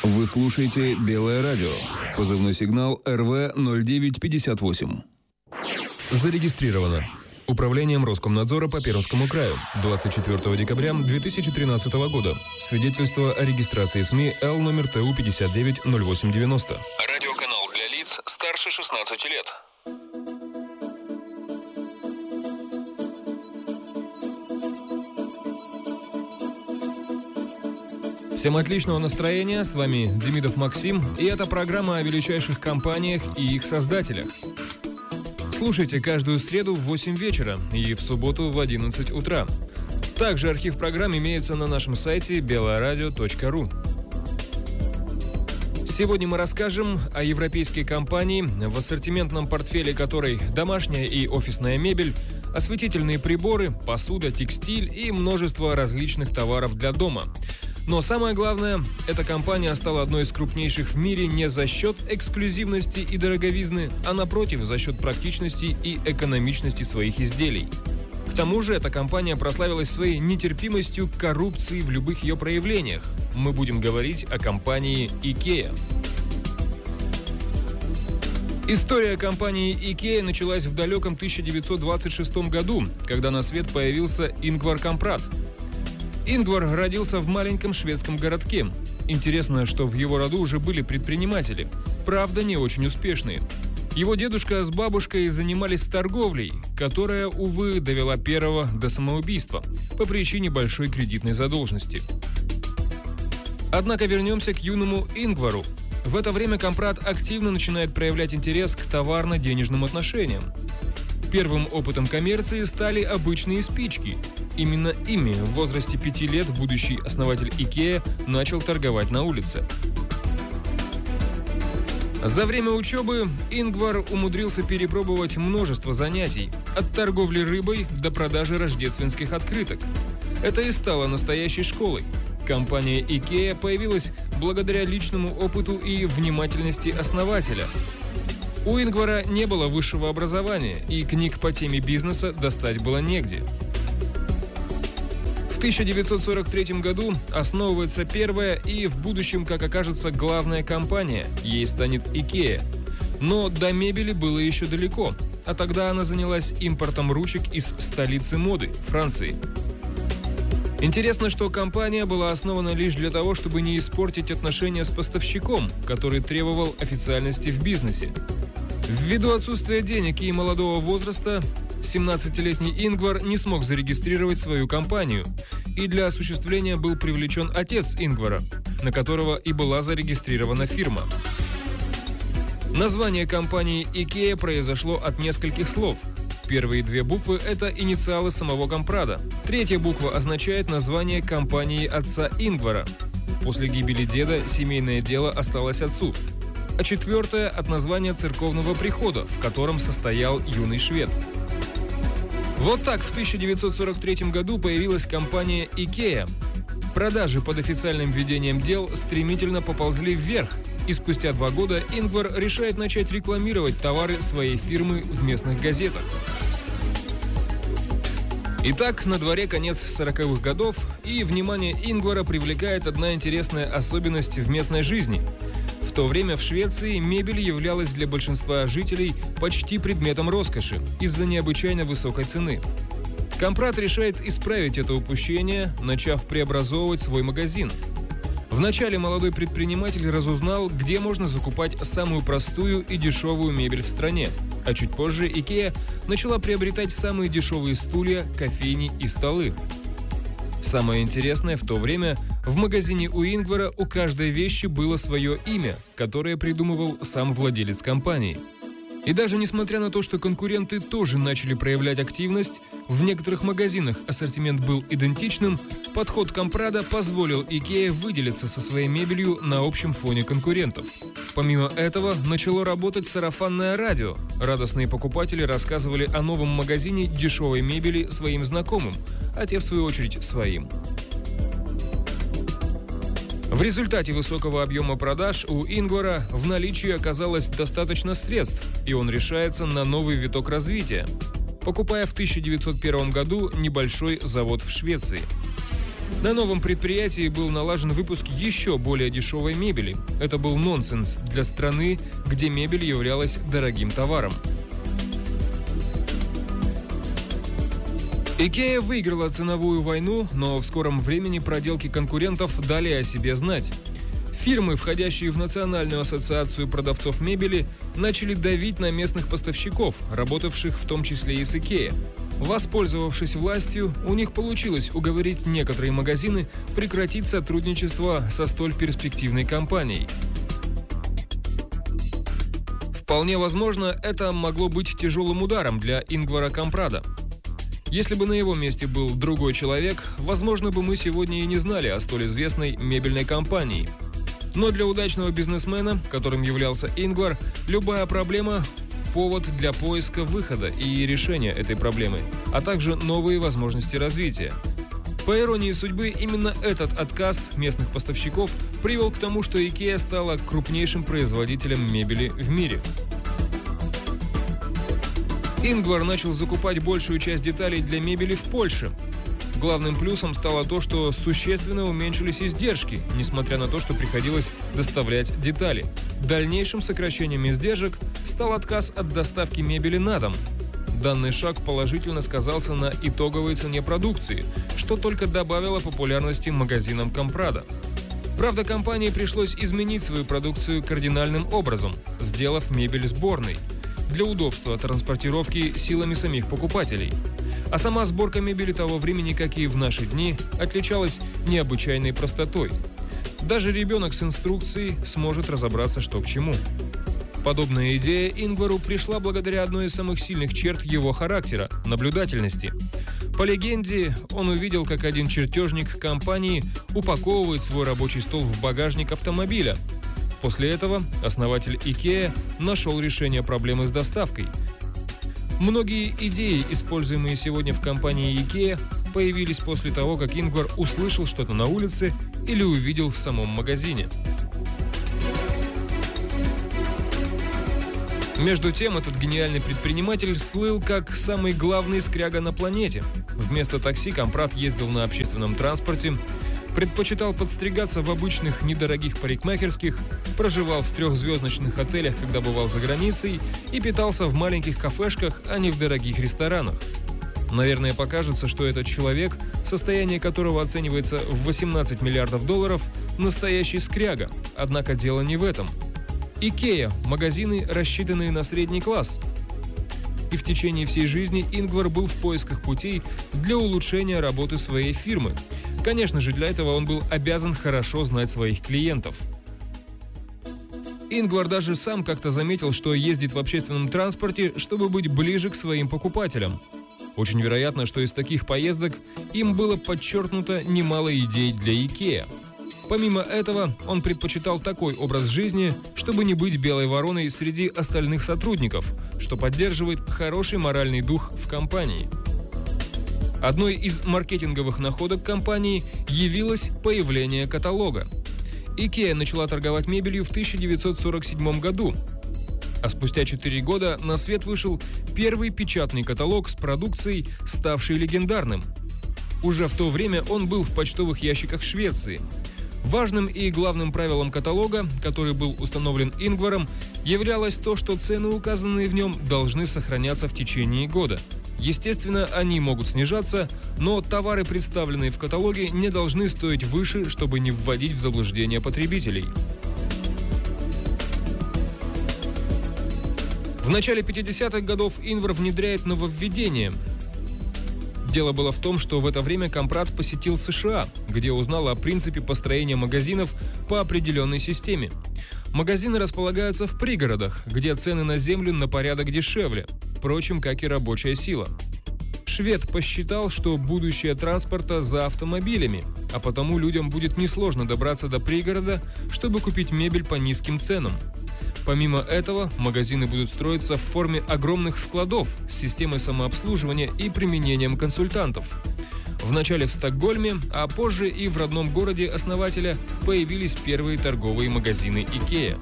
Вы слушаете «Белое радио». Позывной сигнал РВ-0958. Зарегистрировано Управлением Роскомнадзора по Пермскому краю 24 декабря 2013 года. Свидетельство о регистрации СМИ Л номер ТУ 590890. Радиоканал для лиц старше 16 лет. Всем отличного настроения, с вами Демидов Максим, и это программа о величайших компаниях и их создателях. Слушайте каждую среду в 8 вечера и в субботу в 11 утра. Также архив программ имеется на нашем сайте beloradio.ru. Сегодня мы расскажем о европейской компании, в ассортиментном портфеле которой домашняя и офисная мебель, осветительные приборы, посуда, текстиль и множество различных товаров для дома. Но самое главное, эта компания стала одной из крупнейших в мире не за счет эксклюзивности и дороговизны, а напротив, за счет практичности и экономичности своих изделий. К тому же, эта компания прославилась своей нетерпимостью к коррупции в любых ее проявлениях. Мы будем говорить о компании IKEA. История компании IKEA началась в далеком 1926 году, когда на свет появился Ингвар Кампрад. Ингвар родился в маленьком шведском городке. Интересно, что в его роду уже были предприниматели, правда, не очень успешные. Его дедушка с бабушкой занимались торговлей, которая, увы, довела первого до самоубийства по причине большой кредитной задолженности. Однако вернемся к юному Ингвару. В это время Кампрад активно начинает проявлять интерес к товарно-денежным отношениям. Первым опытом коммерции стали обычные спички. Именно ими в возрасте 5 лет будущий основатель IKEA начал торговать на улице. За время учебы Ингвар умудрился перепробовать множество занятий, от торговли рыбой до продажи рождественских открыток. Это и стало настоящей школой. Компания IKEA появилась благодаря личному опыту и внимательности основателя. У Ингвара не было высшего образования, и книг по теме бизнеса достать было негде. В 1943 году основывается первая и в будущем, как окажется, главная компания. Ей станет IKEA. Но до мебели было еще далеко, а тогда она занялась импортом ручек из столицы моды – Франции. Интересно, что компания была основана лишь для того, чтобы не испортить отношения с поставщиком, который требовал официальности в бизнесе. Ввиду отсутствия денег и молодого возраста, 17-летний Ингвар не смог зарегистрировать свою компанию, и для осуществления был привлечен отец Ингвара, на которого и была зарегистрирована фирма. Название компании IKEA произошло от нескольких слов. Первые две буквы – это инициалы самого Кампрада. Третья буква означает название компании отца Ингвара. После гибели деда семейное дело осталось отцу. А четвертая – от названия церковного прихода, в котором состоял юный швед. Вот так в 1943 году появилась компания IKEA. Продажи под официальным ведением дел стремительно поползли вверх, и спустя 2 года Ингвар решает начать рекламировать товары своей фирмы в местных газетах. Итак, на дворе конец 40-х годов, и внимание Ингвара привлекает одна интересная особенность в местной жизни. В то время в Швеции мебель являлась для большинства жителей почти предметом роскоши из-за необычайно высокой цены. Кампрад решает исправить это упущение, начав преобразовывать свой магазин. Вначале молодой предприниматель разузнал, где можно закупать самую простую и дешевую мебель в стране, а чуть позже IKEA начала приобретать самые дешевые стулья, кофейни и столы. Самое интересное, в то время в магазине у Ингвара у каждой вещи было свое имя, которое придумывал сам владелец компании. И даже несмотря на то, что конкуренты тоже начали проявлять активность, в некоторых магазинах ассортимент был идентичным, подход Кампрада позволил IKEA выделиться со своей мебелью на общем фоне конкурентов. Помимо этого, начало работать сарафанное радио. Радостные покупатели рассказывали о новом магазине дешевой мебели своим знакомым, а те, в свою очередь, своим. В результате высокого объема продаж у Ингвара в наличии оказалось достаточно средств, и он решается на новый виток развития, покупая в 1901 году небольшой завод в Швеции. На новом предприятии был налажен выпуск еще более дешевой мебели. Это был нонсенс для страны, где мебель являлась дорогим товаром. IKEA выиграла ценовую войну, но в скором времени проделки конкурентов дали о себе знать. Фирмы, входящие в Национальную ассоциацию продавцов мебели, начали давить на местных поставщиков, работавших в том числе и с IKEA. Воспользовавшись властью, у них получилось уговорить некоторые магазины прекратить сотрудничество со столь перспективной компанией. Вполне возможно, это могло быть тяжелым ударом для Ингвара Кампрада. Если бы на его месте был другой человек, возможно бы мы сегодня и не знали о столь известной мебельной компании. Но для удачного бизнесмена, которым являлся Ингвар, любая проблема – повод для поиска выхода и решения этой проблемы, а также новые возможности развития. По иронии судьбы, именно этот отказ местных поставщиков привел к тому, что IKEA стала крупнейшим производителем мебели в мире. Ингвар начал закупать большую часть деталей для мебели в Польше. Главным плюсом стало то, что существенно уменьшились издержки, несмотря на то, что приходилось доставлять детали. Дальнейшим сокращением издержек стал отказ от доставки мебели на дом. Данный шаг положительно сказался на итоговой цене продукции, что только добавило популярности магазинам Кампрада. Правда, компании пришлось изменить свою продукцию кардинальным образом, сделав мебель сборной, для удобства транспортировки силами самих покупателей. А сама сборка мебели того времени, как и в наши дни, отличалась необычайной простотой. Даже ребенок с инструкцией сможет разобраться, что к чему. Подобная идея Ингвару пришла благодаря одной из самых сильных черт его характера – наблюдательности. По легенде, он увидел, как один чертежник компании упаковывает свой рабочий стол в багажник автомобиля. После этого основатель IKEA нашел решение проблемы с доставкой. Многие идеи, используемые сегодня в компании IKEA, появились после того, как Ингвар услышал что-то на улице или увидел в самом магазине. Между тем, этот гениальный предприниматель слыл как самый главный скряга на планете. Вместо такси Кампрад ездил на общественном транспорте, предпочитал подстригаться в обычных недорогих парикмахерских, проживал в 3-звездочных отелях, когда бывал за границей, и питался в маленьких кафешках, а не в дорогих ресторанах. Наверное, покажется, что этот человек, состояние которого оценивается в $18 миллиардов, настоящий скряга. Однако дело не в этом. IKEA – магазины, рассчитанные на средний класс. И в течение всей жизни Ингвар был в поисках путей для улучшения работы своей фирмы. Конечно же, для этого он был обязан хорошо знать своих клиентов. Ингвар даже сам как-то заметил, что ездит в общественном транспорте, чтобы быть ближе к своим покупателям. Очень вероятно, что из таких поездок им было подчеркнуто немало идей для IKEA. Помимо этого, он предпочитал такой образ жизни, чтобы не быть белой вороной среди остальных сотрудников, что поддерживает хороший моральный дух в компании. Одной из маркетинговых находок компании явилось появление каталога. IKEA начала торговать мебелью в 1947 году, а спустя 4 года на свет вышел первый печатный каталог с продукцией, ставший легендарным. Уже в то время он был в почтовых ящиках Швеции. Важным и главным правилом каталога, который был установлен Ингваром, являлось то, что цены, указанные в нем, должны сохраняться в течение года. Естественно, они могут снижаться, но товары, представленные в каталоге, не должны стоить выше, чтобы не вводить в заблуждение потребителей. В начале 50-х годов Ингвар внедряет нововведение. Дело было в том, что в это время Кампрад посетил США, где узнал о принципе построения магазинов по определенной системе. Магазины располагаются в пригородах, где цены на землю на порядок дешевле, впрочем, как и рабочая сила. Швед посчитал, что будущее транспорта за автомобилями, а потому людям будет несложно добраться до пригорода, чтобы купить мебель по низким ценам. Помимо этого, магазины будут строиться в форме огромных складов с системой самообслуживания и применением консультантов. Вначале в Стокгольме, а позже и в родном городе основателя появились первые торговые магазины IKEA.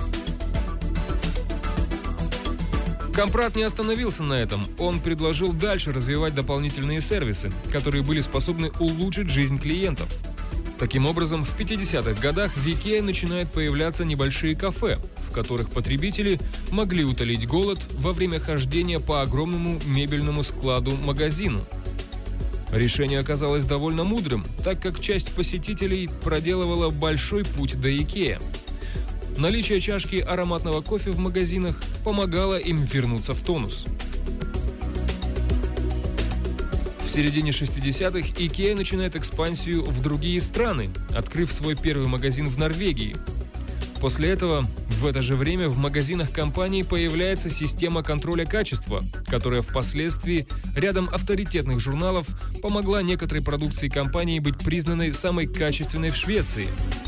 Кампрад не остановился на этом. Он предложил дальше развивать дополнительные сервисы, которые были способны улучшить жизнь клиентов. Таким образом, в 50-х годах в IKEA начинают появляться небольшие кафе, в которых потребители могли утолить голод во время хождения по огромному мебельному складу-магазину. Решение оказалось довольно мудрым, так как часть посетителей проделывала большой путь до IKEA. Наличие чашки ароматного кофе в магазинах помогало им вернуться в тонус. В середине 60-х IKEA начинает экспансию в другие страны, открыв свой первый магазин в Норвегии. После этого, в это же время в магазинах компании появляется система контроля качества, которая впоследствии рядом авторитетных журналов помогла некоторой продукции компании быть признанной самой качественной в Швеции.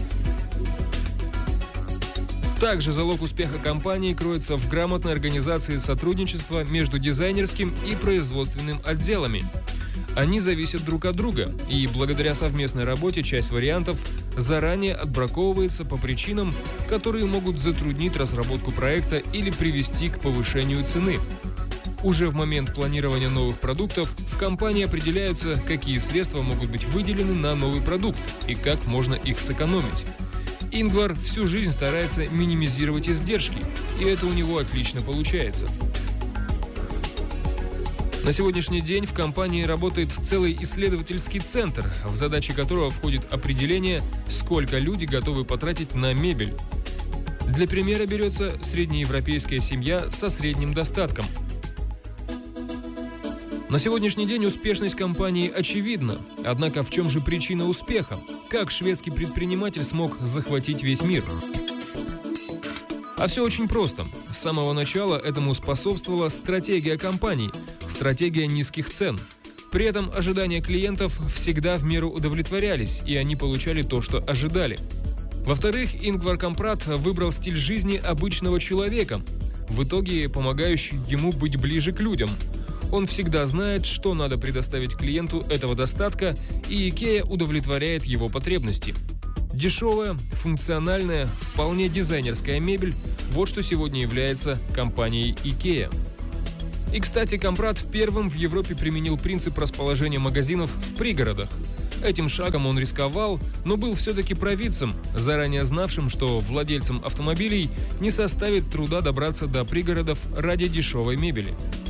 Также залог успеха компании кроется в грамотной организации сотрудничества между дизайнерским и производственным отделами. Они зависят друг от друга, и благодаря совместной работе часть вариантов заранее отбраковывается по причинам, которые могут затруднить разработку проекта или привести к повышению цены. Уже в момент планирования новых продуктов в компании определяются, какие средства могут быть выделены на новый продукт и как можно их сэкономить. Ингвар всю жизнь старается минимизировать издержки, и это у него отлично получается. На сегодняшний день в компании работает целый исследовательский центр, в задачи которого входит определение, сколько люди готовы потратить на мебель. Для примера берется среднеевропейская семья со средним достатком. На сегодняшний день успешность компании очевидна. Однако в чем же причина успеха? Как шведский предприниматель смог захватить весь мир? А все очень просто. С самого начала этому способствовала стратегия компании, стратегия низких цен. При этом ожидания клиентов всегда в меру удовлетворялись, и они получали то, что ожидали. Во-вторых, Ингвар Кампрад выбрал стиль жизни обычного человека, в итоге помогающий ему быть ближе к людям. Он всегда знает, что надо предоставить клиенту этого достатка, и IKEA удовлетворяет его потребности. Дешевая, функциональная, вполне дизайнерская мебель – вот что сегодня является компанией IKEA. И, кстати, Кампрад первым в Европе применил принцип расположения магазинов в пригородах. Этим шагом он рисковал, но был все-таки провидцем, заранее знавшим, что владельцам автомобилей не составит труда добраться до пригородов ради дешевой мебели.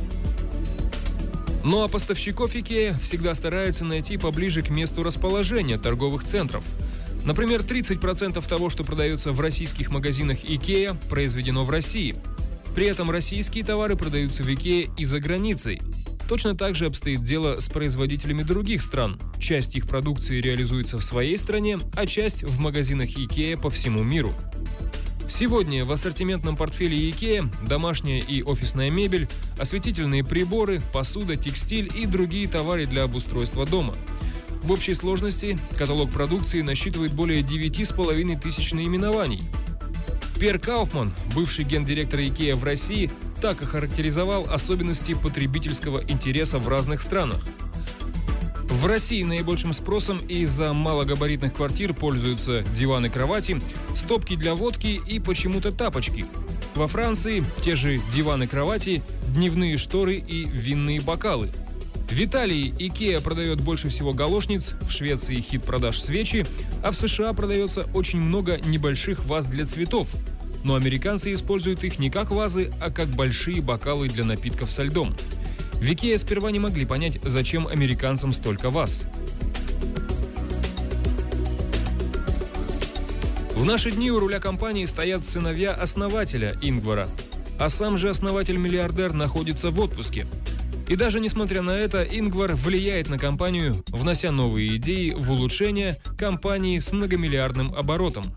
Ну а поставщиков IKEA всегда старается найти поближе к месту расположения торговых центров. Например, 30% того, что продается в российских магазинах IKEA, произведено в России. При этом российские товары продаются в IKEA и за границей. Точно так же обстоит дело с производителями других стран. Часть их продукции реализуется в своей стране, а часть в магазинах IKEA по всему миру. Сегодня в ассортиментном портфеле IKEA домашняя и офисная мебель, осветительные приборы, посуда, текстиль и другие товары для обустройства дома. В общей сложности каталог продукции насчитывает более 9,5 тысяч наименований. Пер Кауфман, бывший гендиректор IKEA в России, так охарактеризовал особенности потребительского интереса в разных странах. В России наибольшим спросом из-за малогабаритных квартир пользуются диваны-кровати, стопки для водки и почему-то тапочки. Во Франции те же диваны-кровати, дневные шторы и винные бокалы. В Италии IKEA продает больше всего галошниц, в Швеции хит продаж свечи, а в США продается очень много небольших ваз для цветов. Но американцы используют их не как вазы, а как большие бокалы для напитков со льдом. В IKEA сперва не могли понять, зачем американцам столько ваз. В наши дни у руля компании стоят сыновья основателя Ингвара, а сам же основатель-миллиардер находится в отпуске. И даже несмотря на это, Ингвар влияет на компанию, внося новые идеи в улучшение компании с многомиллиардным оборотом.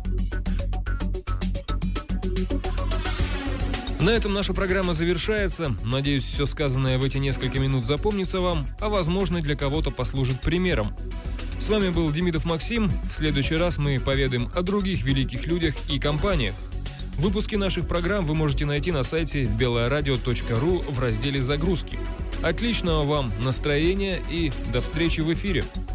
На этом наша программа завершается. Надеюсь, все сказанное в эти несколько минут запомнится вам, а возможно, для кого-то послужит примером. С вами был Демидов Максим. В следующий раз мы поведаем о других великих людях и компаниях. Выпуски наших программ вы можете найти на сайте beloradio.ru в разделе «Загрузки». Отличного вам настроения и до встречи в эфире!